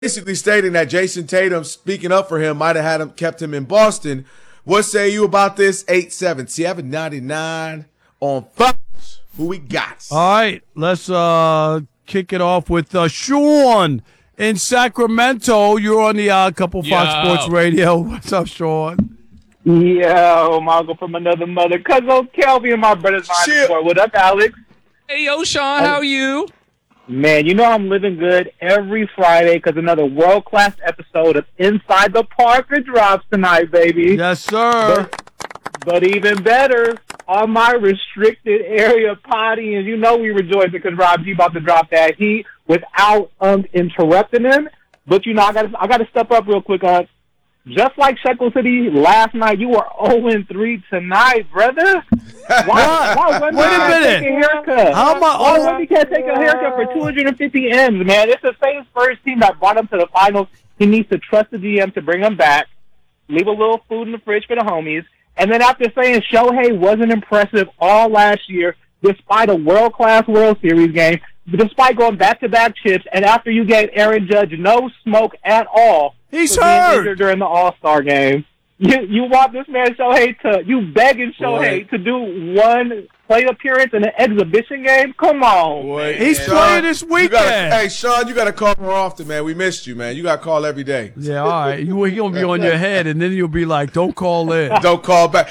basically stating that Jason Tatum, speaking up for him, might have had him kept him in Boston. What say you about this? 877-99 on Fox. Who we got? All right, let's kick it off with Sean in Sacramento. You're on the Couple Fox Sports Radio. What's up, Sean? Yo, Margo from another mother. Cousin Kelby and my brother's on. What up, Alex? Hey, yo, Sean, how are you? Man, you know I'm living good every Friday because another world-class episode of Inside the Parker drops tonight, baby. Yes, sir. But even better, on my restricted area potty, and you know we rejoice because Rob G about to drop that heat without interrupting him. But you know I got to step up real quick. Just like Shekel City last night, you were 0-3 tonight, brother. Why Wait a minute. Take a haircut? How am I? Why he can't take a haircut for 250 M's, man? It's the same first team that brought him to the finals. He needs to trust the GM to bring him back, leave a little food in the fridge for the homies, and then after saying Shohei wasn't impressive all last year, despite a world-class World Series game, despite going back-to-back chips, and after you gave Aaron Judge no smoke at all, he's hurt during the All-Star game. You want this man begging Shohei to do one play appearance in an exhibition game? Come on. Boy, he's playing this weekend. Hey, Sean, you got to call more often, man. We missed you, man. You got to call every day. Yeah, all right. He's going to be on your head, and then you'll be like, don't call in. Don't call back.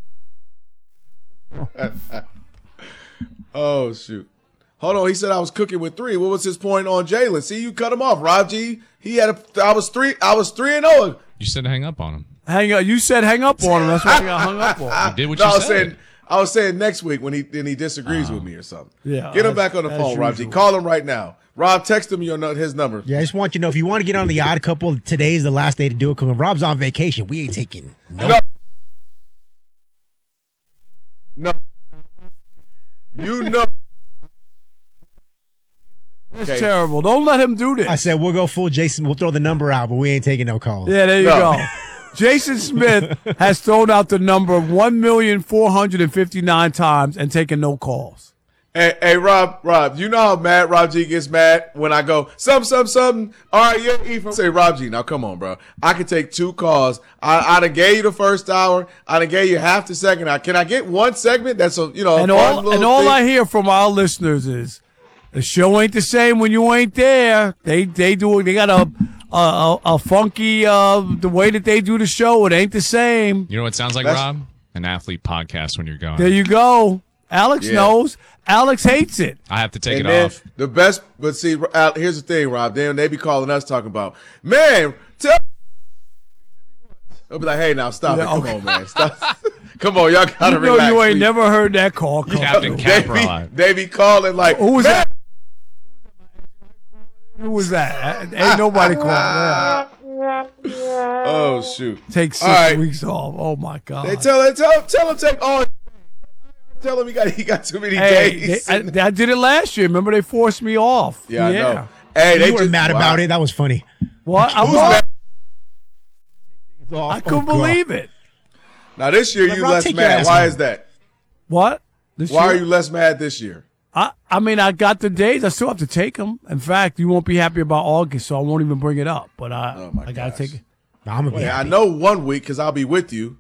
Oh, shoot. Hold on. He said I was cooking with 3. What was his point on Jalen? See, you cut him off. Rob G, I was 3-0. You said hang up on him. Hang up. You said hang up on him. That's why I got hung up on. You did what you said. I was saying next week when he disagrees with me or something. Yeah, get him back on the phone, Rob G. Call him right now. Rob, text him his number. Yeah, I just want you to know if you want to get on the Odd Couple, today is the last day to do it because when Rob's on vacation, we ain't taking No. You know. That's terrible. Don't let him do this. I said we'll go full Jason. We'll throw the number out, but we ain't taking no calls. Yeah, there you go. Jason Smith has thrown out the number 1,459 times and taken no calls. Hey, Rob, you know how mad Rob G gets mad when I go, something. All right, yeah, Ephraim. Say, Rob G, now come on, bro. I can take 2 calls. I done gave you the first hour. I done gave you half the second hour. Can I get one segment that's all I hear from our listeners is the show ain't the same when you ain't there. They got a funky the way that they do the show. It ain't the same. You know what it sounds like, Rob? An athlete podcast when you're going. There you go. Alex knows. Alex hates it. I have to take it off. The best, but see, here's the thing, Rob. They be calling us talking about, man, I'll be like, hey, now stop it. Come on, man. Stop. Come on, y'all gotta relax. You ain't never heard that call. Captain Caprod. They be calling like, who was that? Who was that? Ain't nobody calling that. Oh, shoot. Take 6 weeks off. Oh, my God. They tell him take all. Tell him he got too many days. I did it last year. Remember, they forced me off. Yeah, I know. Hey, you were mad about it. That was funny. What? I couldn't believe it. Now, this year you less mad. Why is that? What? Why are you less mad this year? I mean, I got the days. I still have to take them. In fact, you won't be happy about August, so I won't even bring it up. But I got to take it. I know 1 week because I'll be with you.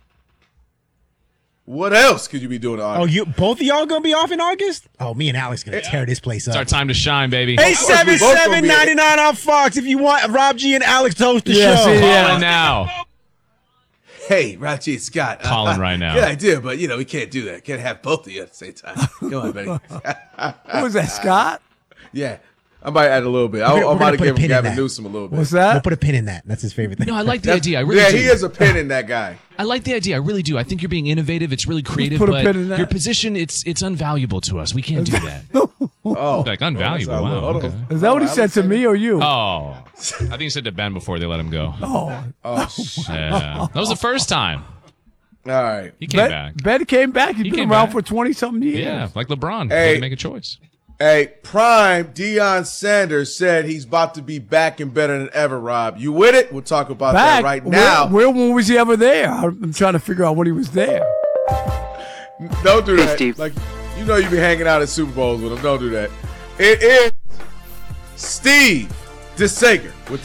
What else could you be doing in August? Oh, both of y'all gonna be off in August? Oh, me and Alex gonna tear this place up. It's our time to shine, baby. 877-99 on Fox if you want Rob G and Alex to host the show. Calling now. Hey, Rob G, Scott. Calling right now. Good idea, but we can't do that. Can't have both of you at the same time. Come on, buddy. Who was that, Scott? Yeah. I might add a little bit. I might have given Gavin Newsom a little bit. What's that? We'll put a pin in that. That's his favorite thing. No, I like the idea. I really do. He is a pin in that guy. I like the idea. I really do. I think you're being innovative. It's really creative. Put a but pin in that. your position, it's unvaluable to us. We can't do that. Like unvaluable. Wow. Okay. Is that what he said to me or you? Oh, I think he said to Ben before they let him go. Oh, Yeah. That was the first time. All right. He came back. Ben came back. He's been around for 20-something years. Yeah, like LeBron. He Hey. had to make a choice. Hey, Prime Deion Sanders said he's about to be back and better than ever, Rob. You with it? We'll talk about that right now. Where was he ever there? I'm trying to figure out when he was there. Don't do that. Steve. Like, you be hanging out at Super Bowls with him. Don't do that. It is Steve DeSager with